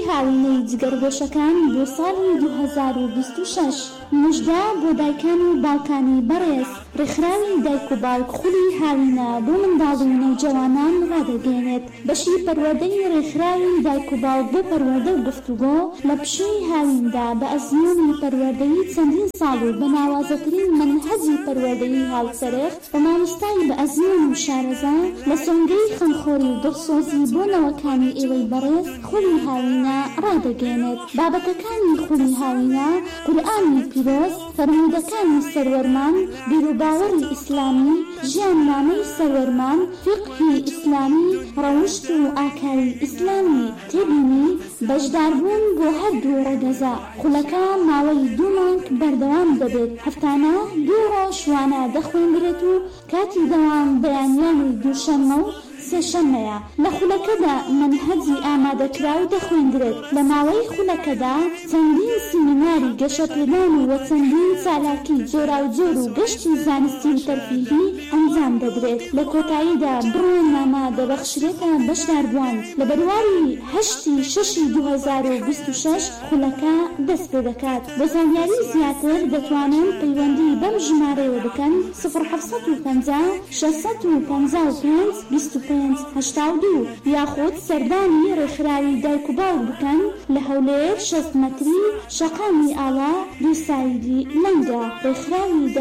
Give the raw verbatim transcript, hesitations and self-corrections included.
هاوینەی جگەرگۆشەکان بۆ ساڵی دوو هەزار و بیست و شەش. موژدە بۆ دایکان و باوکانی بەڕێز. ڕێکخراوی دایک و باوک خولی هاوینە بۆ منداڵ و نەوجەوانان ڕادەگەێنێت. بەشی پەروەردەی ڕێکخراوی دایک و باوک بۆ پەروەردە و گفتوگۆ لە پشووی هاویندا بە ئەزموونی پەروەردەیی چەندین ساڵ و بە ناوازەترین منهەجی پەروەردەیی هاوسەرێک بە مامۆستای بە ئەزمون و شارەزا لە سۆنگەی خەمخۆری و دڵسۆزی بۆ نەوەکانی ئێوەی بەڕێز خولی هاوینە ڕادەگەێنێت. بابەتەکانی خولی هاوینە قورئانی پیرۆز، فەرموودەکانی سەروەرمان، بیرروباوەڕی ئیسلامی، ژیاننامەی سەروەرمان، فیقهی ئیسلامی، ڕەوشت و ئاکاری ئیسلامی. تێبینی بەشداربوون بۆ هەردوو ڕێگەزا. خولەکە ماوەی دوو مانگ بەردەوام دەبێت. هەفتانە دوو ڕۆژ وانە دەخوێندرێت و کاتی دەوام بەیانیانی دووشەممە و سێشەممەیە. لە خولەکەدا منهەجی ئامادەکراو دەخوێندرێت. لە ماوەی خولەکەدا چەندین سیمیناری گەشەپێدان و وە چەندین چالاکی جۆرا و جۆر و گەشتی زانستی و تەرفیهی ئەنجام دەدرێت. لە کۆتاییدا بڕۆنامە دەبەخشرێتە بەشداربووان. لە بەرواری هەشتی شەشی دوو هەزار و بیست و شەش خولەکە دەست پێ دەکات. بۆ زانیاری زیاتر دەتوانن پەیوەندی بەم ژمارەیەوە بکەن: سفر حەفسەد و پەنجا شەشسەد و پەنجا و پێنج بیست و پێنج هەشتا و دوو یاخود سەردانی ڕێکخراوی دایک و باوک بکەن لە هەولێر شەست مەتری شەقامی ئاوا دوو سایدی لەنگە. ڕێکخراوی